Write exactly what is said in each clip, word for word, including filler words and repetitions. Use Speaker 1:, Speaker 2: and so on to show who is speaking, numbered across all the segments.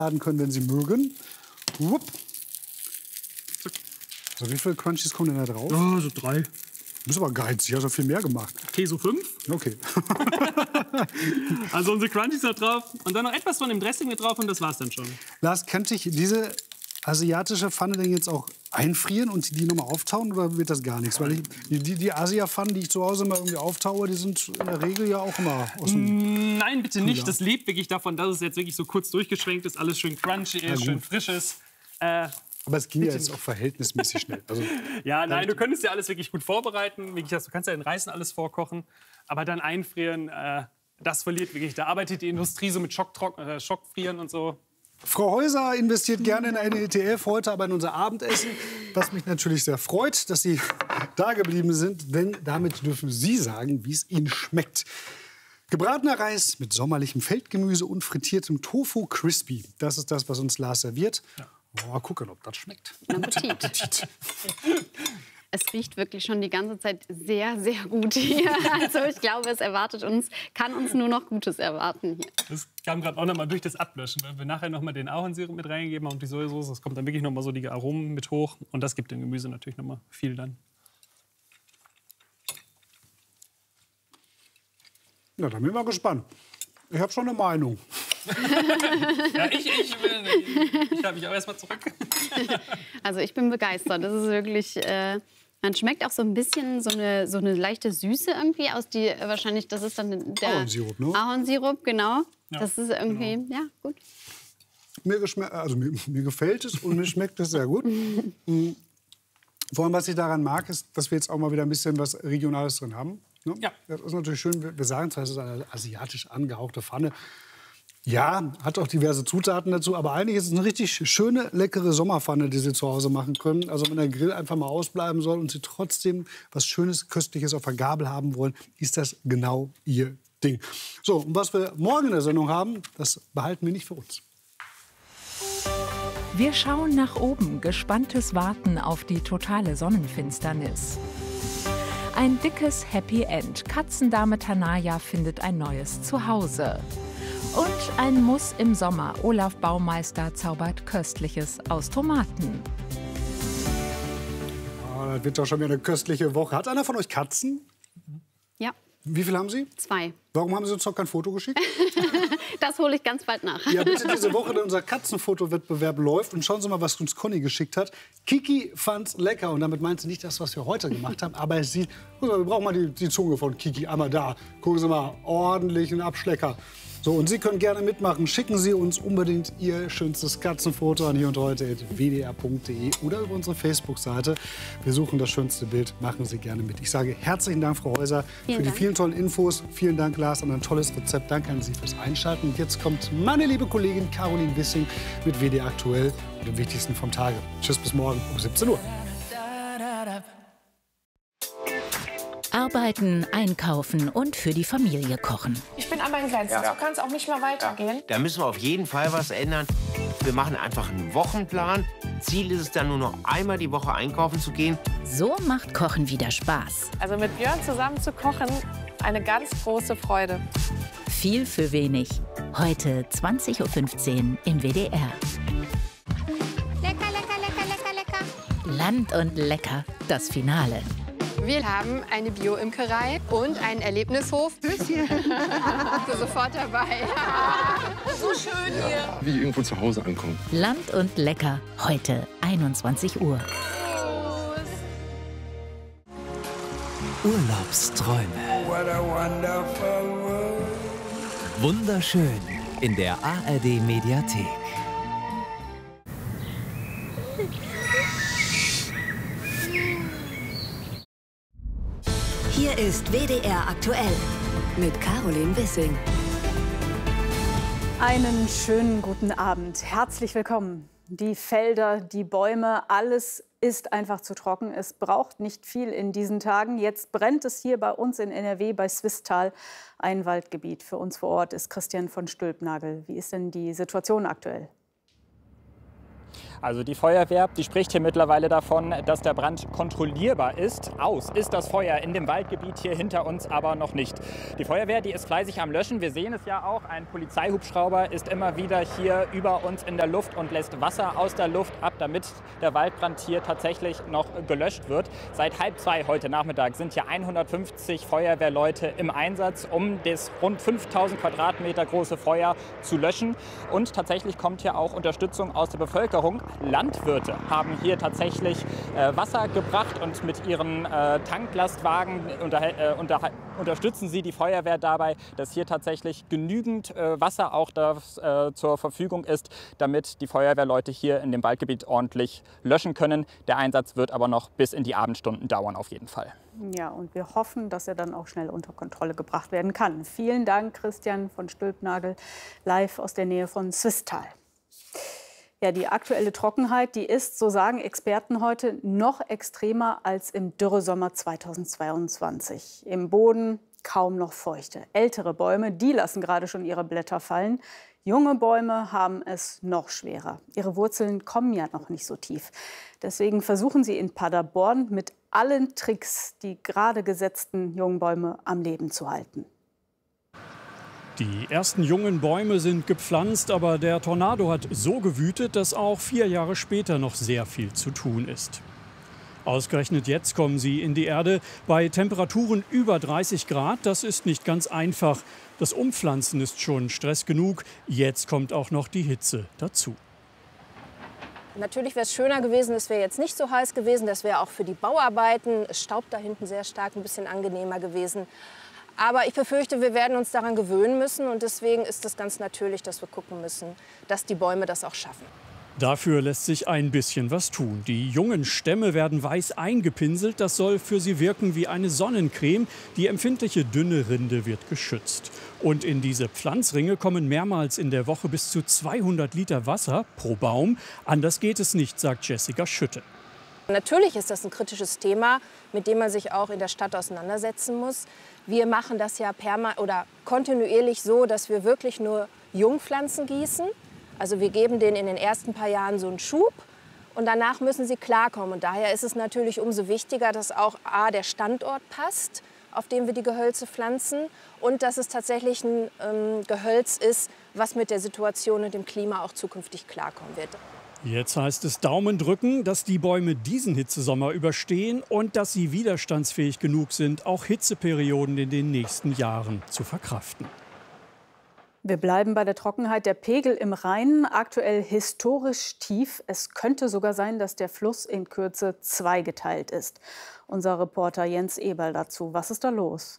Speaker 1: laden können, wenn Sie mögen. Wupp. So, wie viele Crunchies kommen denn da drauf?
Speaker 2: Oh, so drei.
Speaker 1: Du bist aber geizig, hast du viel mehr gemacht.
Speaker 2: Okay, so fünf.
Speaker 1: Okay.
Speaker 2: Also unsere Crunchies da drauf und dann noch etwas von dem Dressing mit drauf und das war's dann schon.
Speaker 1: Lars, könnte ich diese asiatische Pfanne denn jetzt auch einfrieren und die nochmal auftauen oder wird das gar nichts? Weil ich, die, die Asia-Pfannen, die ich zu Hause mal irgendwie auftaue, die sind in der Regel ja auch immer aus dem...
Speaker 2: Nein, bitte nicht. Das lebt wirklich davon, dass es jetzt wirklich so kurz durchgeschwenkt ist, alles schön crunchy ist, schön frisch ist. Äh,
Speaker 1: Aber es ging ja jetzt auch verhältnismäßig schnell. Also,
Speaker 2: ja, nein, du könntest ja alles wirklich gut vorbereiten. Wie gesagt, du kannst ja in Reisen alles vorkochen, aber dann einfrieren, äh, das verliert wirklich. Da arbeitet die Industrie so mit Schocktrock äh, Schockfrieren und so.
Speaker 1: Frau Häuser investiert gerne in eine E T F, heute aber in unser Abendessen. Was mich natürlich sehr freut, dass Sie da geblieben sind, denn damit dürfen Sie sagen, wie es Ihnen schmeckt. Gebratener Reis mit sommerlichem Feldgemüse und frittiertem Tofu Crispy. Das ist das, was uns Lars serviert. Ja. Oh, mal gucken, ob das schmeckt.
Speaker 3: Appetit. Appetit. Es riecht wirklich schon die ganze Zeit sehr, sehr gut hier. Also ich glaube, es erwartet uns, kann uns nur noch Gutes erwarten hier.
Speaker 2: Das kam gerade auch noch mal durch das Ablöschen, weil wir nachher noch mal den Ahornsirup mit reingegeben haben und die Sojasauce. Das kommt dann wirklich noch mal so die Aromen mit hoch und das gibt dem Gemüse natürlich noch mal viel dann.
Speaker 1: Ja, dann bin ich mal gespannt. Ich habe schon eine Meinung.
Speaker 2: Ja, ich, ich will nicht. Ich habe mich auch erst mal zurück.
Speaker 3: Also ich bin begeistert. Das ist wirklich, äh, man schmeckt auch so ein bisschen so eine, so eine leichte Süße irgendwie aus die, wahrscheinlich, das ist dann der
Speaker 1: Ahornsirup, ne?
Speaker 3: Ahornsirup, genau.
Speaker 2: Ja,
Speaker 3: das ist irgendwie,
Speaker 2: genau.
Speaker 3: ja, gut.
Speaker 1: Mir, also mir, mir gefällt es und mir schmeckt es sehr gut. Mhm. Vor allem, was ich daran mag, ist, dass wir jetzt auch mal wieder ein bisschen was Regionales drin haben. Ne?
Speaker 2: Ja.
Speaker 1: Das ist natürlich schön. Wir, wir sagen zwar, es ist eine asiatisch angehauchte Pfanne. Ja, hat auch diverse Zutaten dazu, aber eigentlich ist es eine richtig schöne, leckere Sommerpfanne, die Sie zu Hause machen können. Also wenn der Grill einfach mal ausbleiben soll und Sie trotzdem was Schönes, Köstliches auf der Gabel haben wollen, ist das genau Ihr Ding. So, und was wir morgen in der Sendung haben, das behalten wir nicht für uns.
Speaker 4: Wir schauen nach oben, gespanntes Warten auf die totale Sonnenfinsternis. Ein dickes Happy End. Katzendame Tanaya findet ein neues Zuhause. Und ein Muss im Sommer. Olaf Baumeister zaubert Köstliches aus Tomaten.
Speaker 1: Oh, das wird doch schon wieder eine köstliche Woche. Hat einer von euch Katzen?
Speaker 3: Ja.
Speaker 1: Wie viele haben Sie?
Speaker 3: Zwei.
Speaker 1: Warum haben Sie uns noch kein Foto geschickt?
Speaker 3: Das hole ich ganz bald nach.
Speaker 1: Ja, bitte diese Woche, denn unser Katzenfotowettbewerb läuft. Und schauen Sie mal, was uns Conny geschickt hat. Kiki fand's lecker. Und damit meint sie nicht das, was wir heute gemacht haben. Aber es sieht, wir brauchen mal die, die Zunge von Kiki einmal da. Gucken Sie mal, ordentlich einen Abschlecker. So, und Sie können gerne mitmachen. Schicken Sie uns unbedingt Ihr schönstes Katzenfoto an hier und heute at w d r punkt d e oder über unsere Facebook-Seite. Wir suchen das schönste Bild. Machen Sie gerne mit. Ich sage herzlichen Dank, Frau Häuser,
Speaker 3: vielen
Speaker 1: für die
Speaker 3: Dank.
Speaker 1: vielen tollen Infos. Vielen Dank, Lars, an ein tolles Rezept. Danke an Sie fürs Einschalten. Und jetzt kommt meine liebe Kollegin Caroline Wissing mit W D R aktuell und dem Wichtigsten vom Tage. Tschüss, bis morgen um siebzehn Uhr.
Speaker 5: Arbeiten, einkaufen und für die Familie kochen.
Speaker 6: Ich bin an meinen Grenzen. Ja. So kann es auch nicht mehr weitergehen.
Speaker 7: Ja. Da müssen wir auf jeden Fall was ändern. Wir machen einfach einen Wochenplan. Ziel ist es dann nur noch einmal die Woche einkaufen zu gehen.
Speaker 5: So macht Kochen wieder Spaß.
Speaker 6: Also mit Björn zusammen zu kochen, eine ganz große Freude.
Speaker 5: Viel für wenig. Heute zwanzig Uhr fünfzehn im W D R.
Speaker 8: Lecker, lecker, lecker, lecker, lecker.
Speaker 5: Land und lecker, das Finale.
Speaker 8: Wir haben eine Bio-Imkerei und einen Erlebnishof. Tschüsschen. Bist du sofort dabei.
Speaker 6: So schön hier.
Speaker 9: Wie irgendwo zu Hause ankommen.
Speaker 5: Land und lecker, heute einundzwanzig Uhr.
Speaker 10: Urlaubsträume. Wunderschön in der A R D Mediathek.
Speaker 11: Hier ist W D R aktuell mit Caroline Wissing.
Speaker 12: Einen schönen guten Abend. Herzlich willkommen. Die Felder, die Bäume, alles ist einfach zu trocken. Es braucht nicht viel in diesen Tagen. Jetzt brennt es hier bei uns in N R W bei Swisttal, ein Waldgebiet. Für uns vor Ort ist Christian von Stülpnagel. Wie ist denn die Situation aktuell?
Speaker 9: Also die Feuerwehr, die spricht hier mittlerweile davon, dass der Brand kontrollierbar ist. Aus ist das Feuer in dem Waldgebiet hier hinter uns aber noch nicht. Die Feuerwehr, die ist fleißig am Löschen. Wir sehen es ja auch. Ein Polizeihubschrauber ist immer wieder hier über uns in der Luft und lässt Wasser aus der Luft ab, damit der Waldbrand hier tatsächlich noch gelöscht wird. Seit halb zwei heute Nachmittag sind hier hundertfünfzig Feuerwehrleute im Einsatz, um das rund fünftausend Quadratmeter große Feuer zu löschen. Und tatsächlich kommt hier auch Unterstützung aus der Bevölkerung. Landwirte haben hier tatsächlich äh, Wasser gebracht und mit ihren äh, Tanklastwagen unter, äh, unter, unterstützen sie die Feuerwehr dabei, dass hier tatsächlich genügend äh, Wasser auch das, äh, zur Verfügung ist, damit die Feuerwehrleute hier in dem Waldgebiet ordentlich löschen können. Der Einsatz wird aber noch bis in die Abendstunden dauern auf jeden Fall.
Speaker 12: Ja, und wir hoffen, dass er dann auch schnell unter Kontrolle gebracht werden kann. Vielen Dank, Christian von Stülpnagel, live aus der Nähe von Swisttal. Ja, die aktuelle Trockenheit, die ist, so sagen Experten heute, noch extremer als im Dürresommer zweitausendzweiundzwanzig. Im Boden kaum noch Feuchte. Ältere Bäume, die lassen gerade schon ihre Blätter fallen. Junge Bäume haben es noch schwerer. Ihre Wurzeln kommen ja noch nicht so tief. Deswegen versuchen sie in Paderborn mit allen Tricks, die gerade gesetzten jungen Bäume am Leben zu halten.
Speaker 13: Die ersten jungen Bäume sind gepflanzt, aber der Tornado hat so gewütet, dass auch vier Jahre später noch sehr viel zu tun ist. Ausgerechnet jetzt kommen sie in die Erde bei Temperaturen über dreißig Grad. Das ist nicht ganz einfach. Das Umpflanzen ist schon Stress genug. Jetzt kommt auch noch die Hitze dazu.
Speaker 14: Natürlich wäre es schöner gewesen, es wäre jetzt nicht so heiß gewesen. Das wäre auch für die Bauarbeiten, es staubt da hinten sehr stark, ein bisschen angenehmer gewesen. Aber ich befürchte, wir werden uns daran gewöhnen müssen. Und deswegen ist es ganz natürlich, dass wir gucken müssen, dass die Bäume das auch schaffen.
Speaker 13: Dafür lässt sich ein bisschen was tun. Die jungen Stämme werden weiß eingepinselt. Das soll für sie wirken wie eine Sonnencreme. Die empfindliche dünne Rinde wird geschützt. Und in diese Pflanzringe kommen mehrmals in der Woche bis zu zweihundert Liter Wasser pro Baum. Anders geht es nicht, sagt Jessica Schütte.
Speaker 14: Natürlich ist das ein kritisches Thema, mit dem man sich auch in der Stadt auseinandersetzen muss. Wir machen das ja perma- oder kontinuierlich so, dass wir wirklich nur Jungpflanzen gießen. Also wir geben denen in den ersten paar Jahren so einen Schub und danach müssen sie klarkommen. Und daher ist es natürlich umso wichtiger, dass auch A, der Standort passt, auf dem wir die Gehölze pflanzen, und dass es tatsächlich ein ähm, Gehölz ist, was mit der Situation und dem Klima auch zukünftig klarkommen wird.
Speaker 13: Jetzt heißt es Daumen drücken, dass die Bäume diesen Hitzesommer überstehen und dass sie widerstandsfähig genug sind, auch Hitzeperioden in den nächsten Jahren zu verkraften.
Speaker 12: Wir bleiben bei der Trockenheit. Der Pegel im Rhein aktuell historisch tief. Es könnte sogar sein, dass der Fluss in Kürze zweigeteilt ist. Unser Reporter Jens Eberl dazu. Was ist da los?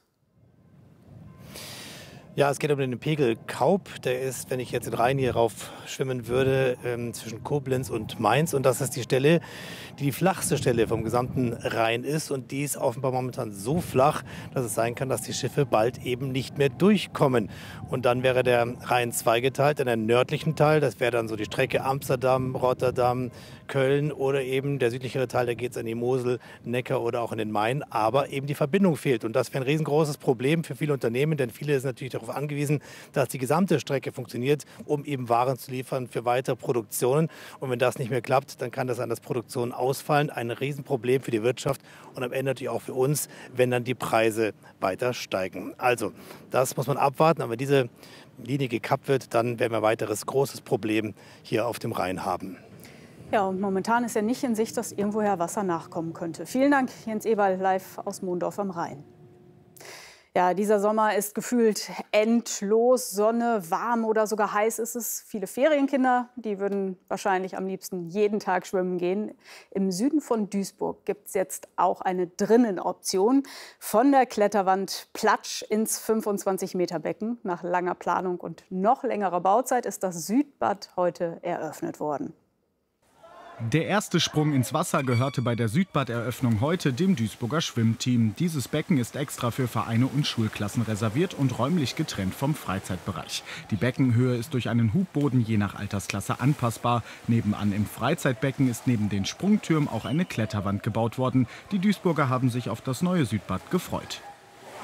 Speaker 15: Ja, es geht um den Pegel Kaup. Der ist, wenn ich jetzt den Rhein hier rauf schwimmen würde, ähm, zwischen Koblenz und Mainz. Und das ist die Stelle, die die flachste Stelle vom gesamten Rhein ist. Und die ist offenbar momentan so flach, dass es sein kann, dass die Schiffe bald eben nicht mehr durchkommen. Und dann wäre der Rhein zweigeteilt in einen nördlichen Teil. Das wäre dann so die Strecke Amsterdam, Rotterdam, Köln oder eben der südlichere Teil, da geht es an die Mosel, Neckar oder auch in den Main. Aber eben die Verbindung fehlt. Und das wäre ein riesengroßes Problem für viele Unternehmen, denn viele sind natürlich darauf angewiesen, dass die gesamte Strecke funktioniert, um eben Waren zu liefern für weitere Produktionen. Und wenn das nicht mehr klappt, dann kann das an das Produktionen ausfallen. Ein Riesenproblem für die Wirtschaft und am Ende natürlich auch für uns, wenn dann die Preise weiter steigen. Also, das muss man abwarten. Aber wenn diese Linie gekappt wird, dann werden wir ein weiteres großes Problem hier auf dem Rhein haben.
Speaker 12: Ja, und momentan ist ja nicht in Sicht, dass irgendwoher Wasser nachkommen könnte. Vielen Dank, Jens Eberl, live aus Mondorf am Rhein. Ja, dieser Sommer ist gefühlt endlos. Sonne, warm oder sogar heiß ist es. Viele Ferienkinder, die würden wahrscheinlich am liebsten jeden Tag schwimmen gehen. Im Süden von Duisburg gibt es jetzt auch eine Drinnenoption. Von der Kletterwand Platsch ins fünfundzwanzig Meter Becken. Nach langer Planung und noch längerer Bauzeit ist das Südbad heute eröffnet worden.
Speaker 16: Der erste Sprung ins Wasser gehörte bei der Südbad-Eröffnung heute dem Duisburger Schwimmteam. Dieses Becken ist extra für Vereine und Schulklassen reserviert und räumlich getrennt vom Freizeitbereich. Die Beckenhöhe ist durch einen Hubboden je nach Altersklasse anpassbar. Nebenan im Freizeitbecken ist neben den Sprungtürmen auch eine Kletterwand gebaut worden. Die Duisburger haben sich auf das neue Südbad gefreut.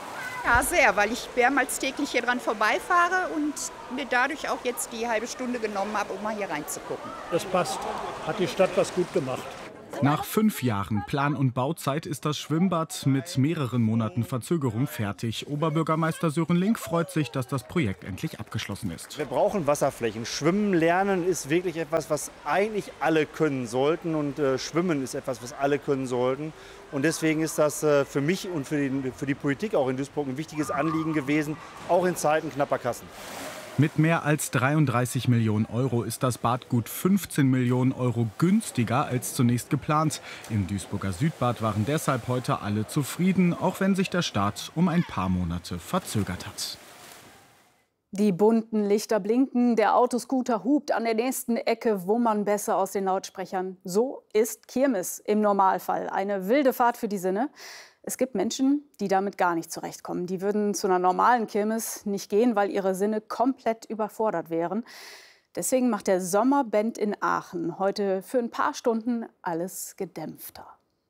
Speaker 17: Ja, sehr, weil ich mehrmals täglich hier dran vorbeifahre und mir dadurch auch jetzt die halbe Stunde genommen habe, um mal hier reinzugucken.
Speaker 18: Das passt. Hat die Stadt was gut gemacht.
Speaker 16: Nach fünf Jahren Plan- und Bauzeit ist das Schwimmbad mit mehreren Monaten Verzögerung fertig. Oberbürgermeister Sören Link freut sich, dass das Projekt endlich abgeschlossen ist.
Speaker 19: Wir brauchen Wasserflächen. Schwimmen lernen ist wirklich etwas, was eigentlich alle können sollten. Und äh, Schwimmen ist etwas, was alle können sollten. Und deswegen ist das äh, für mich und für die, für die Politik auch in Duisburg ein wichtiges Anliegen gewesen, auch in Zeiten knapper Kassen.
Speaker 16: Mit mehr als dreiunddreißig Millionen Euro ist das Bad gut fünfzehn Millionen Euro günstiger als zunächst geplant. Im Duisburger Südbad waren deshalb heute alle zufrieden, auch wenn sich der Start um ein paar Monate verzögert hat.
Speaker 12: Die bunten Lichter blinken, der Autoscooter hupt an der nächsten Ecke, wummern besser aus den Lautsprechern. So ist Kirmes im Normalfall. Eine wilde Fahrt für die Sinne. Es gibt Menschen, die damit gar nicht zurechtkommen. Die würden zu einer normalen Kirmes nicht gehen, weil ihre Sinne komplett überfordert wären. Deswegen macht der Sommerband in Aachen heute für ein paar Stunden alles gedämpfter.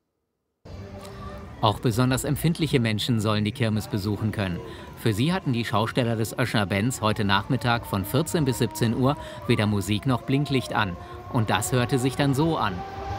Speaker 20: Auch besonders empfindliche Menschen sollen die Kirmes besuchen können. Für sie hatten die Schausteller des Oeschner Bands heute Nachmittag von vierzehn bis siebzehn Uhr weder Musik noch Blinklicht an. Und das hörte sich dann so an.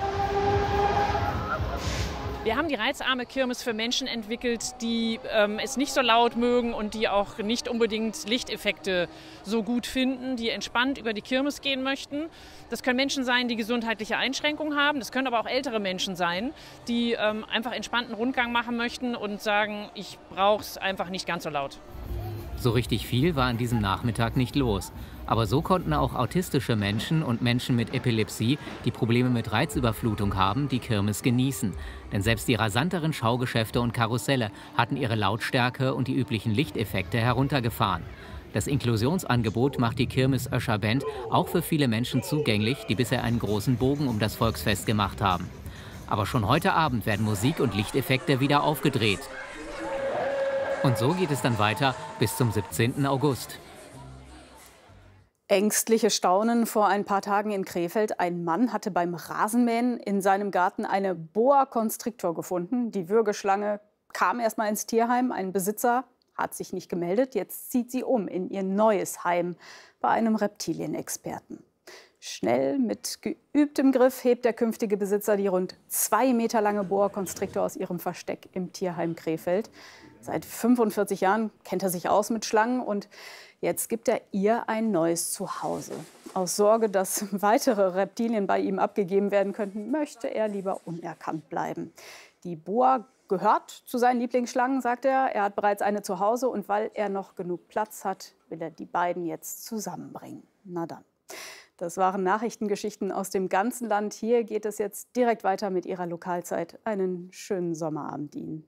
Speaker 21: Wir haben die reizarme Kirmes für Menschen entwickelt, die ähm, es nicht so laut mögen und die auch nicht unbedingt Lichteffekte so gut finden, die entspannt über die Kirmes gehen möchten. Das können Menschen sein, die gesundheitliche Einschränkungen haben. Das können aber auch ältere Menschen sein, die ähm, einfach entspannten Rundgang machen möchten und sagen, ich brauche es einfach nicht ganz so laut.
Speaker 20: So richtig viel war an diesem Nachmittag nicht los. Aber so konnten auch autistische Menschen und Menschen mit Epilepsie, die Probleme mit Reizüberflutung haben, die Kirmes genießen. Denn selbst die rasanteren Schaugeschäfte und Karusselle hatten ihre Lautstärke und die üblichen Lichteffekte heruntergefahren. Das Inklusionsangebot macht die Kirmes Oeschner Band auch für viele Menschen zugänglich, die bisher einen großen Bogen um das Volksfest gemacht haben. Aber schon heute Abend werden Musik und Lichteffekte wieder aufgedreht. Und so geht es dann weiter bis zum siebzehnten August.
Speaker 12: Ängstliche Staunen vor ein paar Tagen in Krefeld. Ein Mann hatte beim Rasenmähen in seinem Garten eine Boa Constrictor gefunden. Die Würgeschlange kam erst mal ins Tierheim. Ein Besitzer hat sich nicht gemeldet. Jetzt zieht sie um in ihr neues Heim bei einem Reptilienexperten. Schnell, mit geübtem Griff hebt der künftige Besitzer die rund zwei Meter lange Boa Constrictor aus ihrem Versteck im Tierheim Krefeld. Seit fünfundvierzig Jahren kennt er sich aus mit Schlangen und jetzt gibt er ihr ein neues Zuhause. Aus Sorge, dass weitere Reptilien bei ihm abgegeben werden könnten, möchte er lieber unerkannt bleiben. Die Boa gehört zu seinen Lieblingsschlangen, sagt er. Er hat bereits eine zu Hause und weil er noch genug Platz hat, will er die beiden jetzt zusammenbringen. Na dann. Das waren Nachrichtengeschichten aus dem ganzen Land. Hier geht es jetzt direkt weiter mit Ihrer Lokalzeit. Einen schönen Sommerabend Ihnen.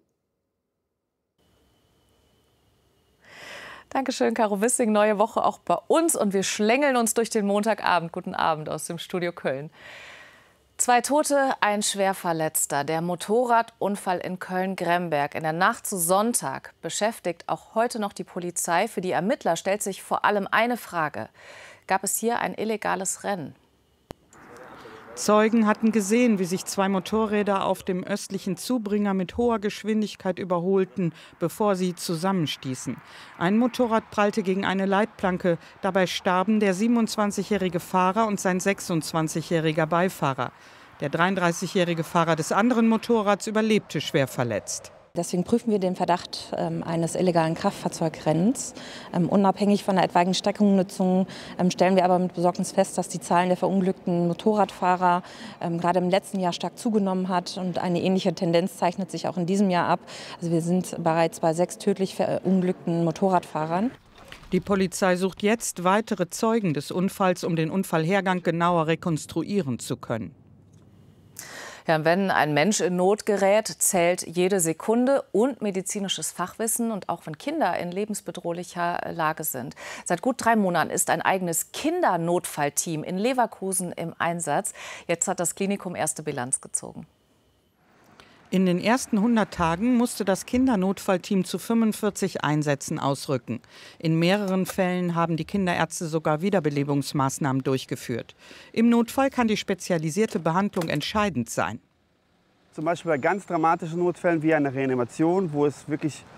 Speaker 6: Dankeschön, Caro Wissing. Neue Woche auch bei uns. Und wir schlängeln uns durch den Montagabend. Guten Abend aus dem Studio Köln. Zwei Tote, ein Schwerverletzter. Der Motorradunfall in Köln-Gremberg in der Nacht zu Sonntag beschäftigt auch heute noch die Polizei. Für die Ermittler stellt sich vor allem eine Frage. Gab es hier ein illegales Rennen?
Speaker 22: Zeugen hatten gesehen, wie sich zwei Motorräder auf dem östlichen Zubringer mit hoher Geschwindigkeit überholten, bevor sie zusammenstießen. Ein Motorrad prallte gegen eine Leitplanke. Dabei starben der siebenundzwanzigjährige Fahrer und sein sechsundzwanzigjähriger Beifahrer. Der dreiunddreißigjährige Fahrer des anderen Motorrads überlebte schwer verletzt.
Speaker 23: Deswegen prüfen wir den Verdacht ähm, eines illegalen Kraftfahrzeugrennens. Ähm, unabhängig von der etwaigen Streckennutzung ähm, stellen wir aber mit Besorgnis fest, dass die Zahlen der verunglückten Motorradfahrer ähm, gerade im letzten Jahr stark zugenommen hat. Und eine ähnliche Tendenz zeichnet sich auch in diesem Jahr ab. Also wir sind bereits bei sechs tödlich verunglückten Motorradfahrern.
Speaker 22: Die Polizei sucht jetzt weitere Zeugen des Unfalls, um den Unfallhergang genauer rekonstruieren zu können.
Speaker 6: Ja, wenn ein Mensch in Not gerät, zählt jede Sekunde und medizinisches Fachwissen. Und auch wenn Kinder in lebensbedrohlicher Lage sind. Seit gut drei Monaten ist ein eigenes Kindernotfallteam in Leverkusen im Einsatz. Jetzt hat das Klinikum erste Bilanz gezogen.
Speaker 22: In den ersten hundert Tagen musste das Kindernotfallteam zu fünfundvierzig Einsätzen ausrücken. In mehreren Fällen haben die Kinderärzte sogar Wiederbelebungsmaßnahmen durchgeführt. Im Notfall kann die spezialisierte Behandlung entscheidend sein.
Speaker 24: Zum Beispiel bei ganz dramatischen Notfällen wie einer Reanimation, wo es wirklich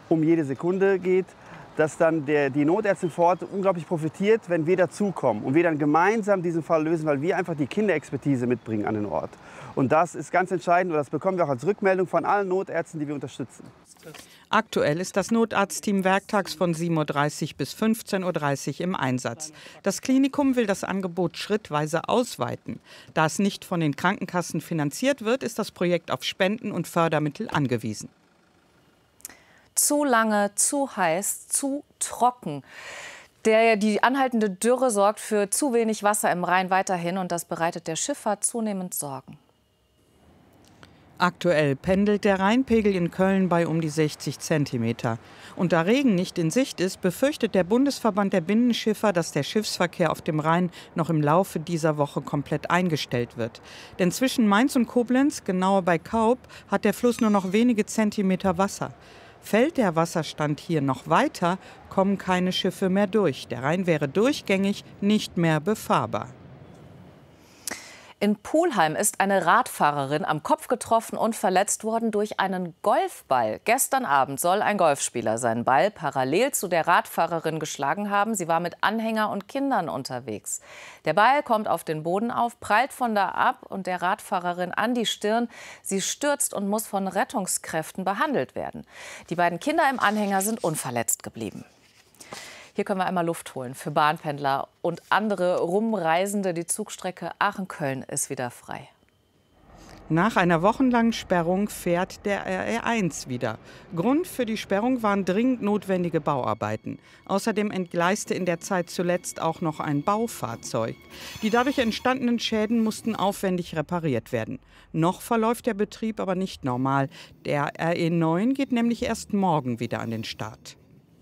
Speaker 2: um jede Sekunde geht, dass dann der, die Notärztin vor Ort unglaublich profitiert, wenn wir dazukommen und wir dann gemeinsam diesen Fall lösen, weil wir einfach die Kinderexpertise mitbringen an den Ort. Und das ist ganz entscheidend und das bekommen wir auch als Rückmeldung von allen Notärzten, die wir unterstützen.
Speaker 22: Aktuell ist das Notarztteam werktags von sieben Uhr dreißig bis fünfzehn Uhr dreißig im Einsatz. Das Klinikum will das Angebot schrittweise ausweiten. Da es nicht von den Krankenkassen finanziert wird, ist das Projekt auf Spenden und Fördermittel angewiesen.
Speaker 6: Zu lange, zu heiß, zu trocken. Der, die anhaltende Dürre sorgt für zu wenig Wasser im Rhein weiterhin und das bereitet der Schifffahrt zunehmend Sorgen.
Speaker 22: Aktuell pendelt der Rheinpegel in Köln bei um die sechzig Zentimeter. Und da Regen nicht in Sicht ist, befürchtet der Bundesverband der Binnenschiffer, dass der Schiffsverkehr auf dem Rhein noch im Laufe dieser Woche komplett eingestellt wird. Denn zwischen Mainz und Koblenz, genauer bei Kaub, hat der Fluss nur noch wenige Zentimeter Wasser. Fällt der Wasserstand hier noch weiter, kommen keine Schiffe mehr durch. Der Rhein wäre durchgängig nicht mehr befahrbar.
Speaker 6: In Pulheim ist eine Radfahrerin am Kopf getroffen und verletzt worden durch einen Golfball. Gestern Abend soll ein Golfspieler seinen Ball parallel zu der Radfahrerin geschlagen haben. Sie war mit Anhänger und Kindern unterwegs. Der Ball kommt auf den Boden auf, prallt von da ab und der Radfahrerin an die Stirn. Sie stürzt und muss von Rettungskräften behandelt werden. Die beiden Kinder im Anhänger sind unverletzt geblieben. Hier können wir einmal Luft holen für Bahnpendler und andere Rumreisende. Die Zugstrecke Aachen-Köln ist wieder frei.
Speaker 22: Nach einer wochenlangen Sperrung fährt der R E eins wieder. Grund für die Sperrung waren dringend notwendige Bauarbeiten. Außerdem entgleiste in der Zeit zuletzt auch noch ein Baufahrzeug. Die dadurch entstandenen Schäden mussten aufwendig repariert werden. Noch verläuft der Betrieb aber nicht normal. Der R E neun geht nämlich erst morgen wieder an den Start.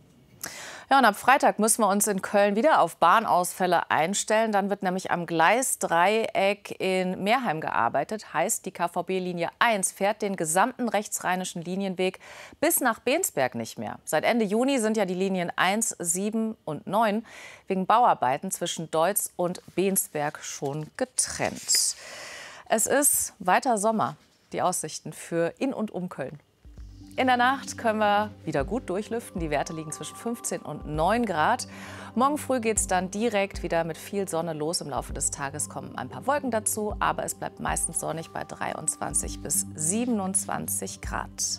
Speaker 6: Ja, und ab Freitag müssen wir uns in Köln wieder auf Bahnausfälle einstellen. Dann wird nämlich am Gleisdreieck in Meerheim gearbeitet. Heißt, die K V B-Linie eins fährt den gesamten rechtsrheinischen Linienweg bis nach Bensberg nicht mehr. Seit Ende Juni sind ja die Linien eins, sieben und neun wegen Bauarbeiten zwischen Deutz und Bensberg schon getrennt. Es ist weiter Sommer. Die Aussichten für in und um Köln. In der Nacht können wir wieder gut durchlüften. Die Werte liegen zwischen fünfzehn und neun Grad. Morgen früh geht es dann direkt wieder mit viel Sonne los. Im Laufe des Tages kommen ein paar Wolken dazu, aber es bleibt meistens sonnig bei dreiundzwanzig bis siebenundzwanzig Grad.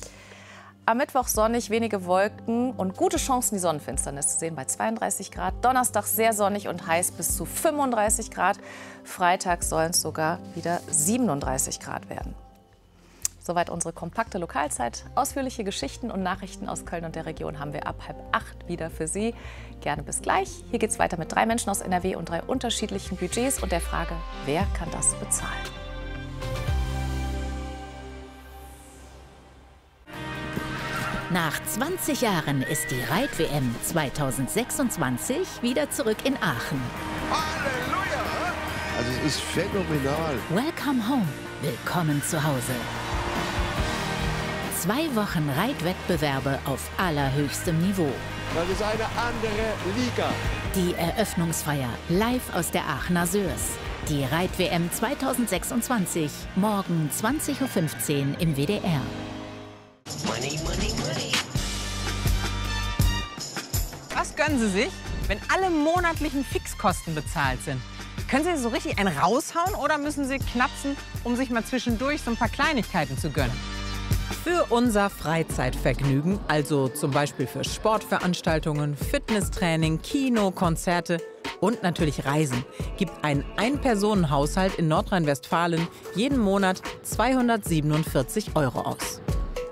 Speaker 6: Am Mittwoch sonnig, wenige Wolken und gute Chancen, die Sonnenfinsternis zu sehen bei zweiunddreißig Grad. Donnerstag sehr sonnig und heiß bis zu fünfunddreißig Grad. Freitag sollen es sogar wieder siebenunddreißig Grad werden. Soweit unsere kompakte Lokalzeit. Ausführliche Geschichten und Nachrichten aus Köln und der Region haben wir ab halb acht wieder für Sie. Gerne bis gleich. Hier geht es weiter mit drei Menschen aus N R W und drei unterschiedlichen Budgets und der Frage, wer kann das bezahlen?
Speaker 5: Nach zwanzig Jahren ist die Reit-W M zweitausendsechsundzwanzig wieder zurück in Aachen.
Speaker 3: Halleluja! Also es ist phänomenal.
Speaker 5: Welcome home. Willkommen zu Hause. Zwei Wochen Reitwettbewerbe auf allerhöchstem Niveau.
Speaker 3: Das ist eine andere Liga.
Speaker 5: Die Eröffnungsfeier live aus der Aachener Sörs. Die Reit-W M zweitausendsechsundzwanzig, morgen zwanzig Uhr fünfzehn im W D R.
Speaker 3: Money, money, money.
Speaker 4: Was gönnen Sie sich, wenn alle monatlichen Fixkosten bezahlt sind? Können Sie so richtig einen raushauen oder müssen Sie knapsen, um sich mal zwischendurch so ein paar Kleinigkeiten zu gönnen? Für unser Freizeitvergnügen, also zum Beispiel für Sportveranstaltungen, Fitnesstraining, Kino, Konzerte und natürlich Reisen, gibt ein Ein-Personen-Haushalt in Nordrhein-Westfalen jeden Monat zweihundertsiebenundvierzig Euro aus.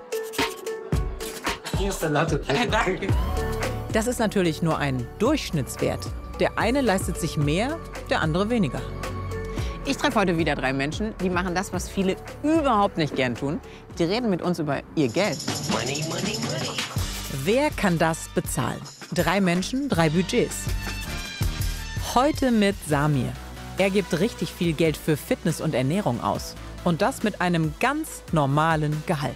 Speaker 3: Hier ist der Latte.
Speaker 4: Danke. Das ist natürlich nur ein Durchschnittswert. Der eine leistet sich mehr, der andere weniger. Ich treffe heute wieder drei Menschen, die machen das, was viele überhaupt nicht gern tun. Die reden mit uns über ihr Geld.
Speaker 3: Money, money, money.
Speaker 4: Wer kann das bezahlen? Drei Menschen, drei Budgets. Heute mit Samir. Er gibt richtig viel Geld für Fitness und Ernährung aus. Und das mit einem ganz normalen Gehalt.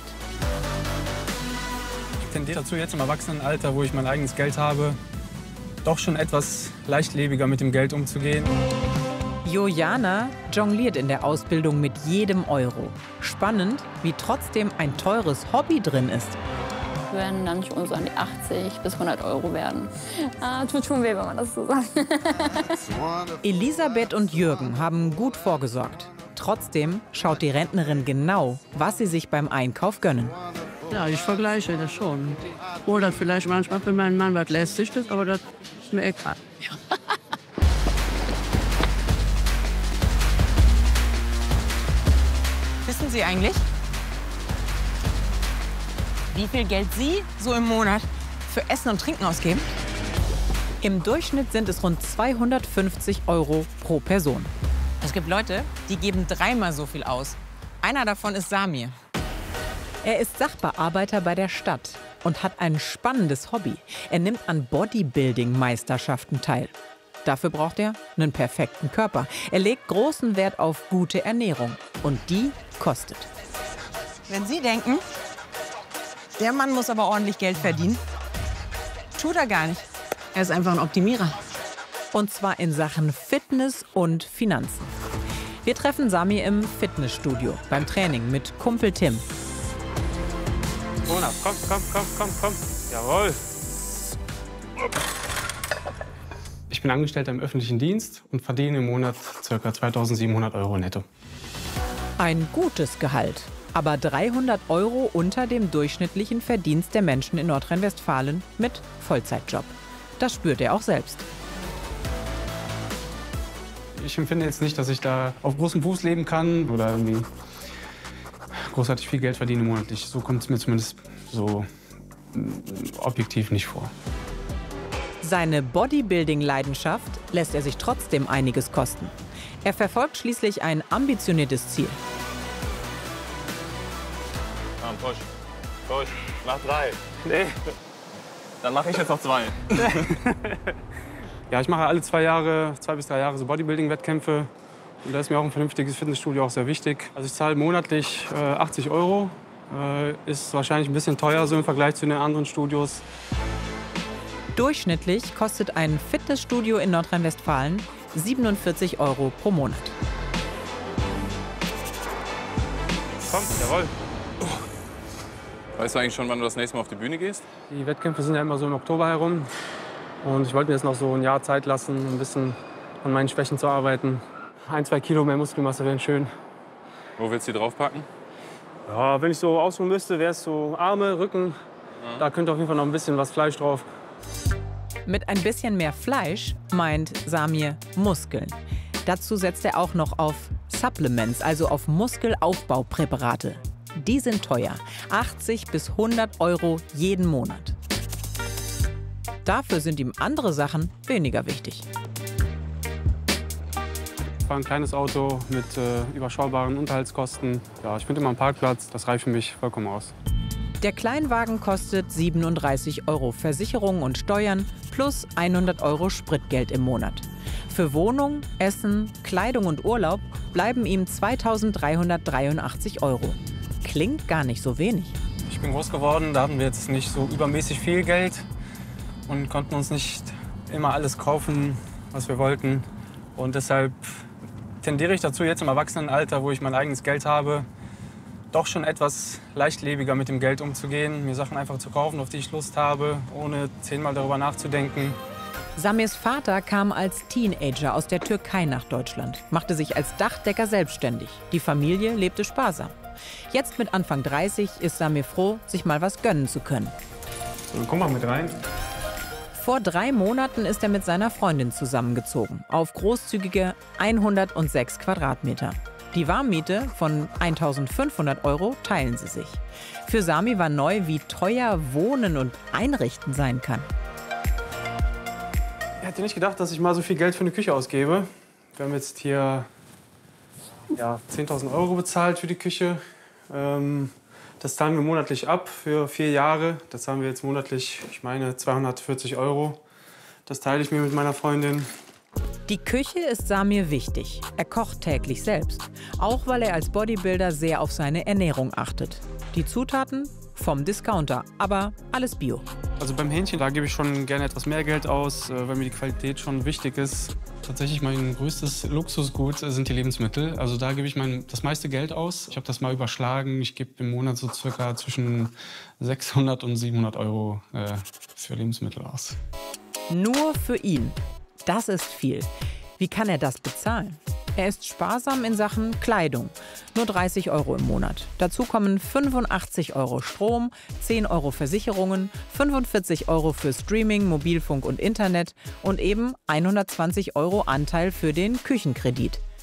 Speaker 24: Ich tendiere dazu, jetzt im Erwachsenenalter, wo ich mein eigenes Geld habe, doch schon etwas leichtlebiger mit dem Geld umzugehen.
Speaker 4: Jojana jongliert in der Ausbildung mit jedem Euro. Spannend, wie trotzdem ein teures Hobby drin ist.
Speaker 1: werden dann schon so an die achtzig bis hundert Euro werden. Ah, tut schon weh, wenn man das so sagt.
Speaker 4: Elisabeth und Jürgen haben gut vorgesorgt. Trotzdem schaut die Rentnerin genau, was sie sich beim Einkauf gönnen.
Speaker 7: Ja, ich vergleiche das schon. Oder vielleicht manchmal für meinen Mann was lästig ist, aber das ist mir egal. Ja.
Speaker 4: Wissen Sie eigentlich, wie viel Geld Sie so im Monat für Essen und Trinken ausgeben? Im Durchschnitt sind es rund zweihundertfünfzig Euro pro Person. Es gibt Leute, die geben dreimal so viel aus. Einer davon ist Samir. Er ist Sachbearbeiter bei der Stadt und hat ein spannendes Hobby. Er nimmt an Bodybuilding-Meisterschaften teil. Dafür braucht er einen perfekten Körper. Er legt großen Wert auf gute Ernährung. Und die kostet. Wenn Sie denken, der Mann muss aber ordentlich Geld verdienen, tut er gar nicht. Er ist einfach ein Optimierer. Und zwar in Sachen Fitness und Finanzen. Wir treffen Sami im Fitnessstudio beim Training mit Kumpel Tim.
Speaker 8: Mona, komm, komm, komm, komm, komm. Jawohl. Ich bin Angestellter im öffentlichen Dienst und verdiene im Monat ca. zweitausendsiebenhundert Euro netto.
Speaker 4: Ein gutes Gehalt, aber dreihundert Euro unter dem durchschnittlichen Verdienst der Menschen in Nordrhein-Westfalen mit Vollzeitjob. Das spürt er auch selbst.
Speaker 8: Ich empfinde jetzt nicht, dass ich da auf großem Fuß leben kann oder irgendwie großartig viel Geld verdiene monatlich. So kommt es mir zumindest so objektiv nicht vor.
Speaker 4: Seine Bodybuilding-Leidenschaft lässt er sich trotzdem einiges kosten. Er verfolgt schließlich ein ambitioniertes Ziel.
Speaker 10: Komm, push. Push. Mach drei.
Speaker 8: Nee.
Speaker 10: Dann mache ich jetzt noch zwei.
Speaker 8: Ja, ich mache alle zwei Jahre, zwei bis drei Jahre so Bodybuilding-Wettkämpfe. Und da ist mir auch ein vernünftiges Fitnessstudio auch sehr wichtig. Also ich zahle monatlich äh, achtzig Euro. Äh, ist wahrscheinlich ein bisschen teuer so im Vergleich zu den anderen Studios.
Speaker 4: Durchschnittlich kostet ein Fitnessstudio in Nordrhein-Westfalen siebenundvierzig Euro pro Monat.
Speaker 8: Komm, jawohl.
Speaker 10: Weißt du eigentlich schon, wann du das nächste Mal auf die Bühne gehst?
Speaker 8: Die Wettkämpfe sind ja immer so im Oktober herum. Und ich wollte mir jetzt noch so ein Jahr Zeit lassen, um ein bisschen an meinen Schwächen zu arbeiten. Ein, zwei Kilo mehr Muskelmasse wären schön.
Speaker 10: Wo willst du die draufpacken?
Speaker 8: Ja, wenn ich so ausruhen müsste, wäre es so Arme, Rücken. Ja. Da könnte auf jeden Fall noch ein bisschen was Fleisch drauf.
Speaker 4: Mit ein bisschen mehr Fleisch meint Samir Muskeln. Dazu setzt er auch noch auf Supplements, also auf Muskelaufbaupräparate. Die sind teuer, achtzig bis hundert Euro jeden Monat. Dafür sind ihm andere Sachen weniger wichtig.
Speaker 8: Ich fahre ein kleines Auto mit äh, überschaubaren Unterhaltskosten. Ja, ich finde immer einen Parkplatz, das reicht für mich vollkommen aus.
Speaker 4: Der Kleinwagen kostet siebenunddreißig Euro Versicherung und Steuern plus hundert Euro Spritgeld im Monat. Für Wohnung, Essen, Kleidung und Urlaub bleiben ihm zweitausenddreihundertdreiundachtzig Euro. Klingt gar nicht so wenig.
Speaker 8: Ich bin groß geworden, da hatten wir jetzt nicht so übermäßig viel Geld und konnten uns nicht immer alles kaufen, was wir wollten. Und deshalb tendiere ich dazu, jetzt im Erwachsenenalter, wo ich mein eigenes Geld habe, doch schon etwas leichtlebiger mit dem Geld umzugehen, mir Sachen einfach zu kaufen, auf die ich Lust habe, ohne zehnmal darüber nachzudenken.
Speaker 4: Samirs Vater kam als Teenager aus der Türkei nach Deutschland, machte sich als Dachdecker selbstständig. Die Familie lebte sparsam. Jetzt mit Anfang dreißig ist Samir froh, sich mal was gönnen zu können.
Speaker 8: So, komm mal mit rein.
Speaker 4: Vor drei Monaten ist er mit seiner Freundin zusammengezogen, auf großzügige hundertsechs Quadratmeter. Die Warmmiete von eintausendfünfhundert Euro teilen sie sich. Für Sami war neu, wie teuer Wohnen und Einrichten sein kann.
Speaker 8: Ich hätte nicht gedacht, dass ich mal so viel Geld für eine Küche ausgebe. Wir haben jetzt hier ja, zehntausend Euro bezahlt für die Küche. Ähm, das zahlen wir monatlich ab für vier Jahre. Das zahlen wir jetzt monatlich, ich meine, zweihundertvierzig Euro. Das teile ich mir mit meiner Freundin.
Speaker 4: Die Küche ist Samir wichtig. Er kocht täglich selbst. Auch weil er als Bodybuilder sehr auf seine Ernährung achtet. Die Zutaten vom Discounter, aber alles Bio.
Speaker 8: Also beim Hähnchen, da gebe ich schon gerne etwas mehr Geld aus, weil mir die Qualität schon wichtig ist. Tatsächlich mein größtes Luxusgut sind die Lebensmittel. Also da gebe ich mein, das meiste Geld aus. Ich habe das mal überschlagen. Ich gebe im Monat so circa zwischen sechshundert und siebenhundert Euro äh, für Lebensmittel aus.
Speaker 4: Nur für ihn. Das ist viel. Wie kann er das bezahlen? Er ist sparsam in Sachen Kleidung. Nur dreißig Euro im Monat. Dazu kommen fünfundachtzig Euro Strom, zehn Euro Versicherungen, fünfundvierzig Euro für Streaming, Mobilfunk und Internet und eben hundertzwanzig Euro Anteil für den Küchenkredit.